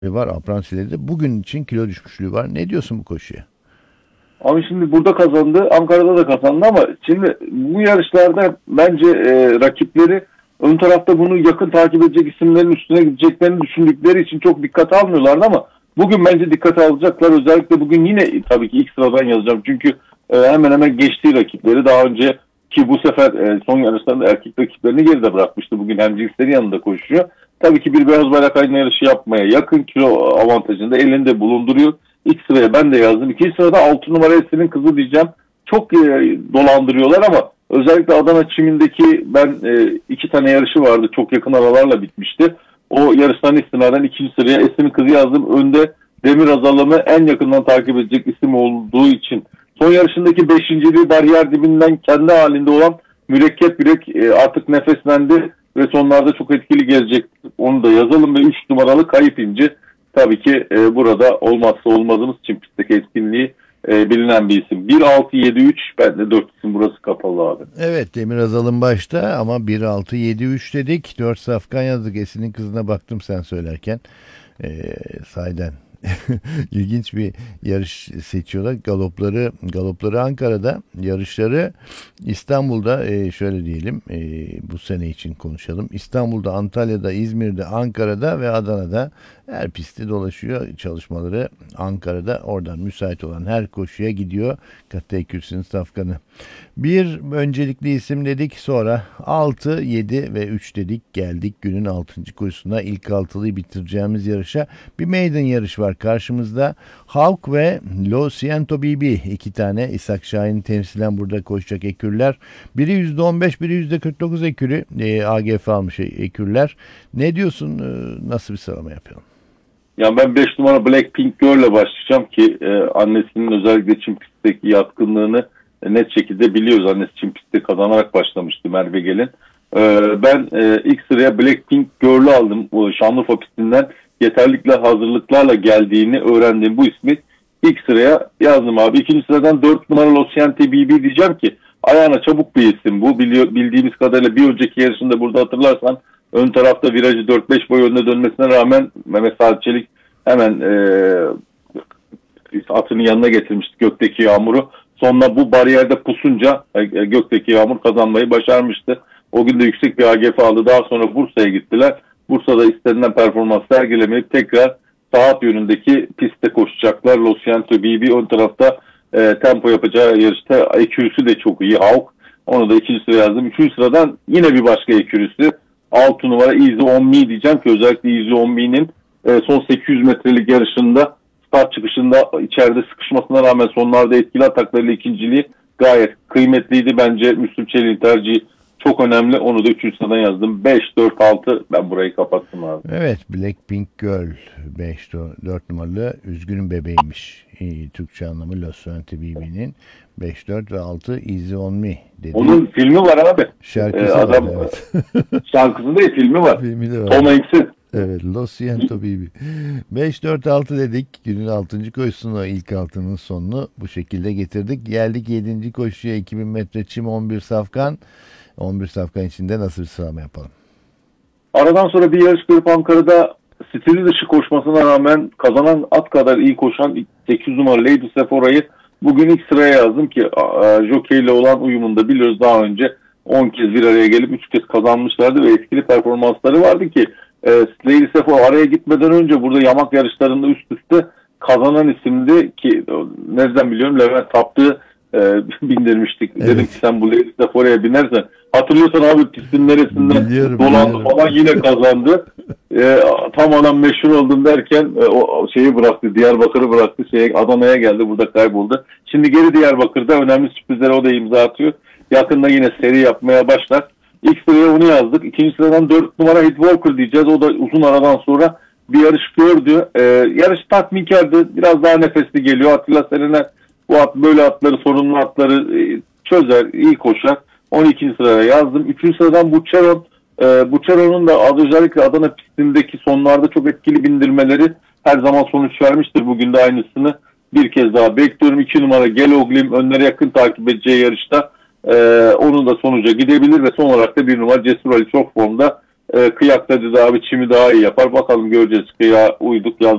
var. Apranti'de de bugün için kilo düşmüşlüğü var. Ne diyorsun bu koşuya? Abi şimdi burada kazandı, Ankara'da da kazandı ama şimdi bu yarışlarda bence rakipleri ön tarafta bunu yakın takip edecek isimlerin üstüne gideceklerini düşündükleri için çok dikkate almıyorlardı ama bugün bence dikkate alacaklar. Özellikle bugün yine tabii ki ilk sıradan yazacağım. Çünkü hemen hemen geçtiği rakipleri daha önce ki bu sefer son yarışlarında erkek rakiplerini geride bırakmıştı. Bugün hem cinsleri yanında koşuyor. Tabii ki bir beyaz bayrak aynı yarışı yapmaya yakın kilo avantajını da elinde bulunduruyor. İlk sıraya ben de yazdım. İkinci sırada 6 numara Esin'in kızı diyeceğim. Çok dolandırıyorlar ama özellikle Adana Çim'indeki iki tane yarışı vardı. Çok yakın aralarla bitmişti. O yarıştan istinaden ikinci sıraya Esin'in kızı yazdım. Önde Demir Azalım'ı en yakından takip edecek isim olduğu için. Son yarışındaki beşinciliği bariyer dibinden kendi halinde olan Mürekkep Yürek artık nefeslendi ve sonlarda çok etkili gelecek. Onu da yazalım ve 3 numaralı Kayıp İnci. Tabii ki burada olmazsa olmazımız Çim pistteki etkinliği bilinen bir isim. 1-6-7-3 ben de 4 isim burası kapalı abi. Evet, Demir Azal'ın başta ama 1-6-7-3 dedik. 4 safkan yazdık. Esin'in kızına baktım sen söylerken. Sahiden ilginç bir yarış seçiyorlar. Galopları Ankara'da, yarışları İstanbul'da, şöyle diyelim, bu sene için konuşalım. İstanbul'da, Antalya'da, İzmir'de, Ankara'da ve Adana'da her pisti dolaşıyor. Çalışmaları Ankara'da, oradan müsait olan her koşuya gidiyor. Katay Kürsü'nün safkanı. Bir öncelikli isim dedik, sonra 6, 7 ve 3 dedik, geldik günün 6. koşusuna, ilk altılıyı bitireceğimiz yarışa. Bir maiden yarış var karşımızda. Hawk ve Lo Ciento BB, iki tane İshak Şahin temsilen burada koşacak ekürler. Biri %15, biri %49 ekürü, AGF almış ekürler. Ne diyorsun, nasıl bir sıralama yapalım? Ya ben 5 numara Blackpink Girl'le başlayacağım ki annesinin özellikle Çim pistteki yatkınlığını net şekilde biliyoruz. Annesi Çim pistte kazanarak başlamıştı Merve Gelin. Ben ilk sıraya Blackpink Girl'ü aldım. Şanlıurfa pistinden yeterlikle hazırlıklarla geldiğini öğrendiğim bu ismi ilk sıraya yazdım abi. İkinci sıradan 4 numara Losiente BB diyeceğim ki ayağına çabuk bir isim bu. Bildiğimiz kadarıyla bir önceki yarışında burada hatırlarsan ön tarafta virajı 4-5 boy önüne dönmesine rağmen Mehmet Saat Çelik hemen atının yanına getirmişti gökteki yağmuru. Sonra bu bariyerde pusunca gökteki yağmur kazanmayı başarmıştı. O gün de yüksek bir AGF aldı. Daha sonra Bursa'ya gittiler. Bursa'da istenilen performans sergilemeyip tekrar saat yönündeki pistte koşacaklar. Lo Ciento BB ön tarafta tempo yapacağı yarışta ekürüsü de çok iyi. Hawk. Onu da ikinci sıraya yazdım. Üçüncü sıradan yine bir başka ekürüsü. 6 numara Easy On Me diyeceğim ki özellikle Easy On Me'nin son 800 metrelik yarışında start çıkışında içeride sıkışmasına rağmen sonlarda etkili ataklarıyla ikinciliği gayet kıymetliydi. Bence Müslüm Çelik'in tercihi çok önemli. Onu da 3. sıradan yazdım. 5, 4, 6 ben burayı kapattım abi. Evet, Blackpink Girl 5, 4 numaralı üzgünüm bebeğiymiş. Türkçe anlamı Los Ciento BB'nin 5, 4 ve 6 Easy On Me dedi. Onun filmi var abi. Şarkısı adam, var, evet. Şarkısı değil, filmi var. Filmi de var. Tom Hanks'in. Evet, Los Ciento BB. 5, 4, 6 dedik. Günün 6. koşusunu, ilk altının sonunu bu şekilde getirdik. Geldik 7. koşuya, 2000 metre çim, 11 safkan. 11 safkan içinde nasıl bir sıralama yapalım? Aradan sonra bir yarış görüp Ankara'da stili dışı koşmasına rağmen kazanan at kadar iyi koşan 800 numaralı Lady Sephora'yı bugün ilk sıraya yazdım ki Jockey ile olan uyumunda biliyoruz, daha önce 10 kez bir araya gelip 3 kez kazanmışlardı ve etkili performansları vardı ki Lady Sephora araya gitmeden önce burada yamak yarışlarında üst üste kazanan isimdi ki nereden biliyorum, Levent Taptığı bindirmiştik. Evet. Dedim ki sen bu Lady Sephora'ya binersen, hatırlıyorsan abi pistin neresinden dolandı falan, yine kazandı. Tam adam meşhur oldum derken o şeyi bıraktı, Diyarbakır'ı bıraktı, Adana'ya geldi, burada kayboldu. Şimdi geri Diyarbakır'da önemli sürprizlere o da imza atıyor. Yakında yine seri yapmaya başlar. İlk sıraya onu yazdık. İkinci sıradan 4 numara Hit Walker diyeceğiz. O da uzun aradan sonra bir yarış gördü. Yarış tatminkardı. Biraz daha nefesli geliyor. Atilla Serener bu at, böyle atları, sorunlu atları çözer, iyi koşar. 12. sıraya yazdım. 3. sıradan Bucheron. Bucheron'un da özellikle Adana pistindeki sonlarda çok etkili bindirmeleri her zaman sonuç vermiştir. Bugün de aynısını bir kez daha bekliyorum. 2 numara Geloglim önlere yakın takip edeceği yarışta onun da sonuca gidebilir ve son olarak da 1 numara Cesur Ali çok formda. Kıyak dedi abi çimi daha iyi yapar. Bakalım göreceğiz. Kıyağa uyduk,